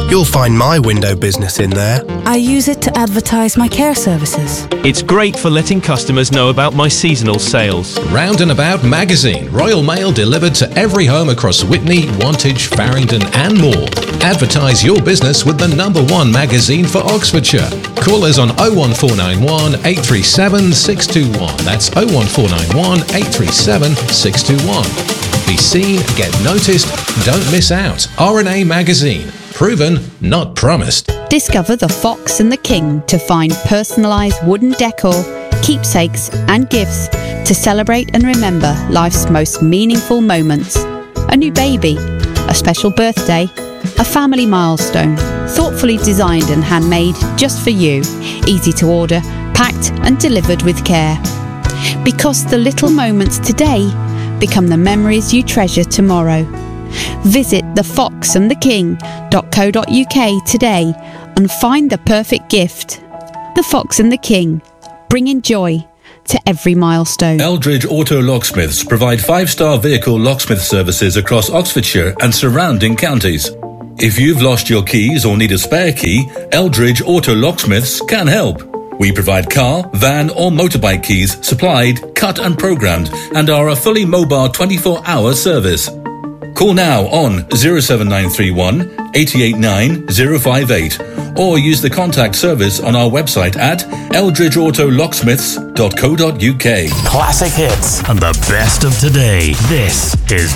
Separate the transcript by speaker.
Speaker 1: You'll find my window business in there.
Speaker 2: I use it to advertise my care services.
Speaker 3: It's great for letting customers know about my seasonal sales.
Speaker 4: Round and About magazine, Royal Mail delivered to every home across Witney, Wantage, Farringdon and more. Advertise your business with the #1 magazine for Oxfordshire. Call us on 01491 837 621. That's 01491 837 621. Be seen, get noticed, don't miss out. RNA Magazine. Proven, not promised.
Speaker 5: Discover the Fox and the King to find personalised wooden decor, keepsakes and gifts to celebrate and remember life's most meaningful moments. A new baby, a special birthday, a family milestone, thoughtfully designed and handmade just for you. Easy to order, packed and delivered with care. Because the little moments today become the memories you treasure tomorrow. Visit thefoxandtheking.co.uk today and find the perfect gift. The Fox and the King, bringing joy to every milestone.
Speaker 6: Eldridge Auto Locksmiths provide 5-star vehicle locksmith services across Oxfordshire and surrounding counties. If you've lost your keys or need a spare key, Eldridge Auto Locksmiths can help. We provide car, van or motorbike keys supplied, cut and programmed and are a fully mobile 24-hour service. Call now on 07931 889 058 or use the contact service on our website at eldridgeautolocksmiths.co.uk.
Speaker 7: Classic hits and the best of today. This is